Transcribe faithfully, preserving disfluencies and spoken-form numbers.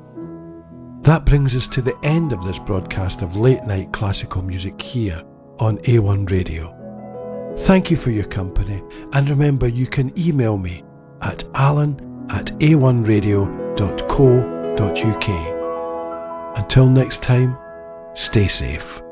That brings us to the end of this broadcast of late night classical music here on A one Radio. Thank you for your company, and remember you can email me at alan at a one radio dot co dot uk. Until next time, stay safe.